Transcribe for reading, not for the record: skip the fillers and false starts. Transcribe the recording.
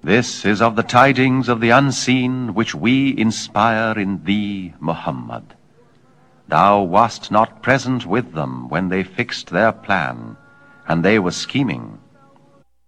This is of the tidings of the unseen, which we inspire in thee, Muhammad. Thou wast not present with them when they fixed their plan, and they were scheming.